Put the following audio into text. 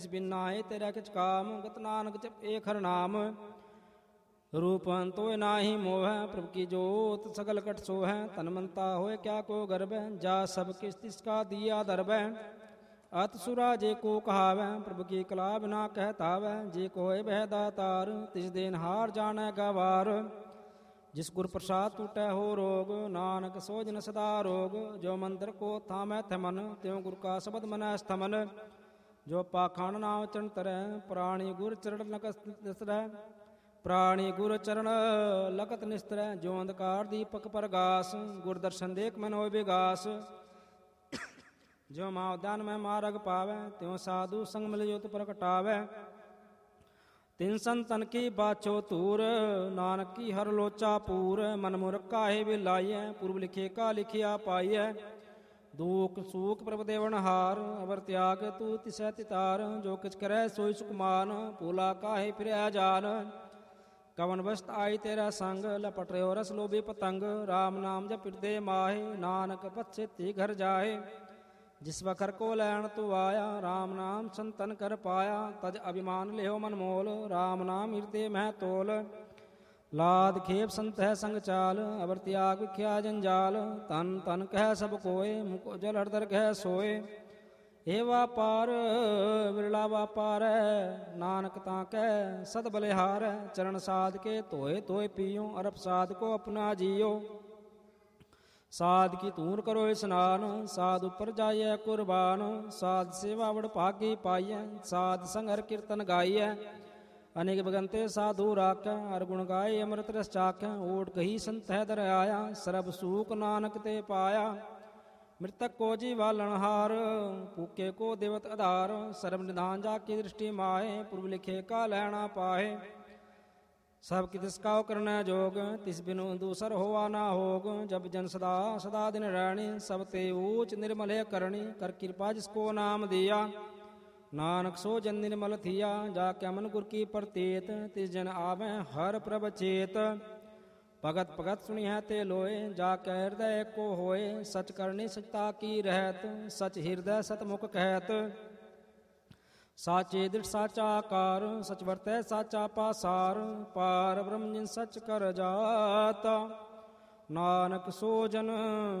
ਬਿਨਾ ਹੈ ਤੇਰਾ ਕਿਛ ਕਾਮ। ਗਤ ਨਾਨਕ ਜਪੇ ਹਰਿ ਨਾਮ। रूपन तोय नाही मोह। प्रभु की जोत सगल कट सोह। तनमंता होय क्या को गर्भ। जा सब किस तिसका दिया दरब। अत सुरा जे को कहावै। प्रभु की कला बिना कहतावै। जे को होय बह दातार। तिस देन हार जानै गवार। जिस गुर प्रसाद टूटै हो रोग। नानक सो जन सदा रोग। जो मंत्र को थामै थमन। त्यों गुर का शब्द मनै स्थमन। जो पाखंड नाम चरण तरੈ। प्राणी गुर चरण नकसरै। प्राणी गुर चरण लखत निस्तरै। जो अंधकार दीपक प्रगास। गुर दर्शन देख मन होय विगास। जो मावदान में मार्ग पावै। त्यों साधु संग मिल जोत प्रगटावै। तिन संतन की बाछो तूर। नानक की हर लोचा पूर। मन मुर काहे बिलाइयै। पूर्व लिखे का लिखिया पाइयै। दुख सूख प्रभ देवन हार। अवर त्याग तू तिसै तितार। जो किछ करै सोई सुकुमान। भूला काहे फिरै जान। कवन वस्त आई तेरा संग। लपट रहो रस लोभी पतंग। राम नाम जप फिरदे माहे। नानक पछेती घर जाए। जिस बखर को लैन तू आया। राम नाम संतन कर पाया। तज अभिमान लेहो मन मोल। राम नाम हृदय मह तोल। लाद खेप संत है संग चाल। अवर त्याग विख्या जंजाल। तन तन कह सब कोय। मुख जल हरदर कह सोए। ਇਹ ਵਾਪਾਰ ਵਿਰਲਾ ਵਾਪਾਰ ਹੈ। ਨਾਨਕ ਤਾਂ ਕਹਿ ਸਦ ਬਲਿਹਾਰ ਹੈ। ਚਰਨ ਸਾਧ ਕੇ ਧੋਏ ਧੋਏ ਪੀਓ। ਅਰਪ ਸਾਧ ਕੋ ਆਪਣਾ ਜੀਓ। ਸਾਧ ਕੀ ਧੂਰ ਕਰੋ ਇਸਨਾਨ। ਸਾਧ ਉੱਪਰ ਜਾਈਐ ਕੁਰਬਾਨ। ਸਾਧ ਸੇਵਾ ਵਡ ਭਾਗੀ ਪਾਈਐ। ਸਾਧ ਸੰਗ ਹਰਿ ਕੀਰਤਨ ਗਾਈਐ। ਅਨੇਕ ਬਗੰਤੇ ਸਾਧੂ ਰਾਖੈ। ਹਰਿ ਗੁਣ ਗਾਏ ਅੰਮ੍ਰਿਤ ਰਸ ਚਾਖੈ। ਓਟ ਕਹੀ ਸੰਤ ਹੈ ਦਰ ਆਇਆ। ਸਰਬ ਸੂਖ ਨਾਨਕ ਤੇ ਪਾਇਆ। मृतक को जीवालन हार। भूखे को देवत आधार। सर्व निधान जाकी दृष्टि माहे। पूर्व लिखे का लैना पाहे। सब कि तिसका करना जोग। तिस बिनु दूसर होवा ना होग। जब जन सदा सदा दिन रहनी। सब ते ऊच निर्मल करणी। कर कृपा जिसको नाम दिया। नानक सो जन निर्मल थिया। जाके मन गुर की प्रतीत। तिस जन आवे हर प्रभ चेत। भगत भगत सुनिह ते लोए। जाके हृदय को होए। सच करनी सचता की रहत। सच हृदय सतमुख कहत। साचे दृढ़ साचा आकार। सच वर्तै साचा पासार। पार ब्रह्म जिन सच कर जाता। नानक सो जन